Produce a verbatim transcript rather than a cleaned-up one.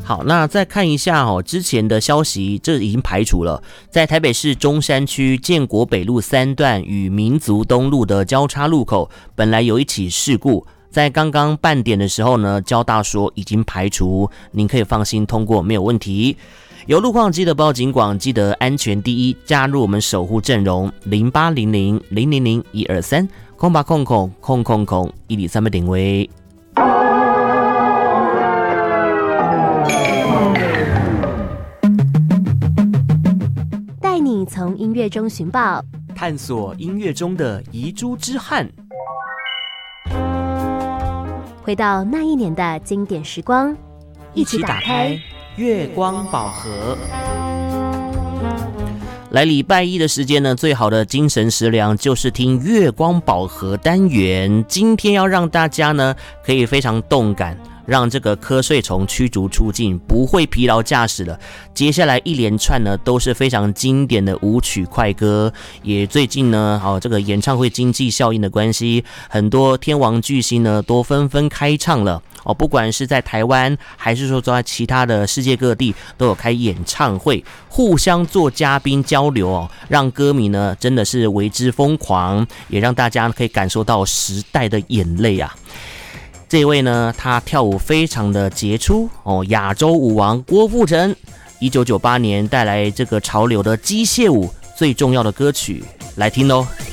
好，那再看一下哦，之前的消息，这已经排除了。在台北市中山区建国北路三段与民族东路的交叉路口，本来有一起事故，在刚刚半点的时候呢，交大说已经排除，您可以放心通过，没有问题。有路况记得报警广，记得安全第一，加入我们守护阵容零八零零零零零一二三空八空空空空空一里三百点位。 带你从音乐中寻宝， 探索音乐中的遗珠之憾， 回到那一年的经典时光，一起打开月光宝盒。来礼拜一的时间呢，最好的精神食粮就是听月光宝盒单元。今天要让大家呢可以非常动感，让这个瞌睡虫驱逐出境，不会疲劳驾驶了。接下来一连串呢都是非常经典的舞曲快歌，也最近呢，好、哦、这个演唱会经济效应的关系，很多天王巨星呢都纷纷开唱了。哦，不管是在台湾，还是说在其他的世界各地，都有开演唱会，互相做嘉宾交流哦，让歌迷呢真的是为之疯狂，也让大家可以感受到时代的眼泪啊。这位呢，他跳舞非常的杰出哦，亚洲舞王郭富城，一九九八年带来这个潮流的机械舞最重要的歌曲，来听喽。